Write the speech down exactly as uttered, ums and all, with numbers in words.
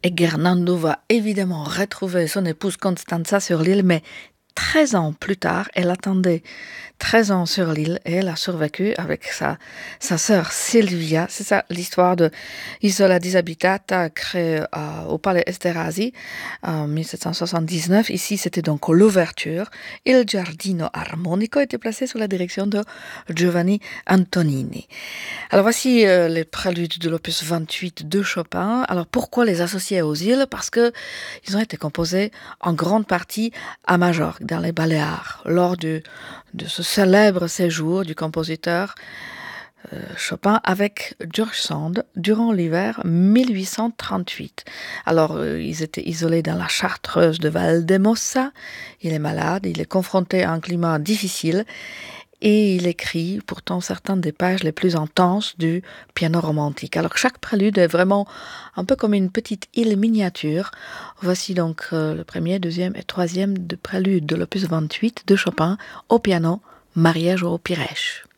Et Gernando va évidemment retrouver son épouse Constanza sur l'île, mais treize ans plus tard, elle attendait treize ans sur l'île et elle a survécu avec sa, sa sœur Silvia. C'est ça l'histoire de Isola Disabitata créée euh, au Palais Esterhazy en dix-sept cent soixante-dix-neuf. Ici, c'était donc l'ouverture. Il Giardino Armonico était placé sous la direction de Giovanni Antonini. Alors voici euh, les préludes de l'opus vingt-huit de Chopin. Alors pourquoi les associer aux îles? Parce que ils ont été composés en grande partie à Majorque, dans les Baléares, lors du, de ce célèbre séjour du compositeur euh, Chopin avec George Sand durant l'hiver mille huit cent trente-huit. Alors, euh, ils étaient isolés dans la chartreuse de Valdemossa. Il est malade, il est confronté à un climat difficile et il écrit pourtant certaines des pages les plus intenses du piano romantique. Alors chaque prélude est vraiment un peu comme une petite île miniature. Voici donc euh, le premier, deuxième et troisième de prélude de l'opus vingt-huit de Chopin au piano, Mariage au Pirèche.